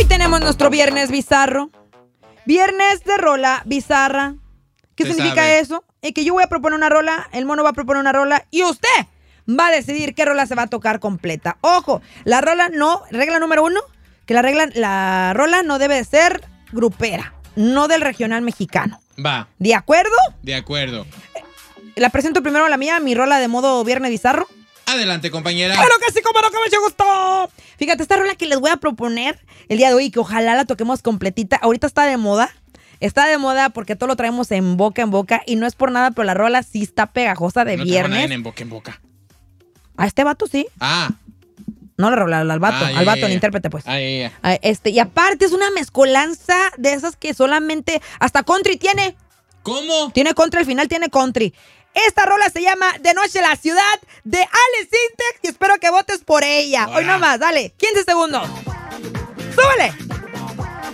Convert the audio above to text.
Hoy tenemos nuestro viernes bizarro. Viernes de rola bizarra. ¿Qué significa eso? Que yo voy a proponer una rola, el mono va a proponer una rola y usted va a decidir qué rola se va a tocar completa. Ojo, la rola no, regla número 1, que la rola no debe de ser grupera, no del regional mexicano. Va. ¿De acuerdo? De acuerdo. La presento primero la mía, mi rola de modo viernes bizarro. Adelante, compañera. ¡Claro que sí, como no, que mucho gusto! Fíjate, esta rola que les voy a proponer el día de hoy, que ojalá la toquemos completita, ahorita está de moda. Está de moda porque todo lo traemos en boca y no es por nada, pero la rola sí está pegajosa de viernes. No en boca. ¿A este vato sí? Ah. No la rola, al vato, el intérprete, pues. Y aparte es una mezcolanza de esas que solamente hasta country tiene. ¿Cómo? Tiene country, al final tiene country. Esta rola se llama De Noche en la Ciudad, de Alex Sintek, y espero que votes por ella. Hoy nomás, dale, 15 segundos. ¡Súbele!